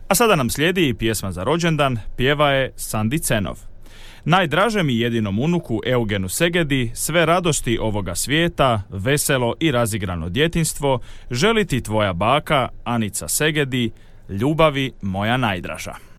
A sada nam slijedi pjesma za rođendan, pjeva je Sandi Cenov. Najdražem i jedinom unuku Eugenu Segedi sve radosti ovoga svijeta, veselo i razigrano djetinjstvo želi ti tvoja baka Anica Segedi, ljubavi moja najdraža.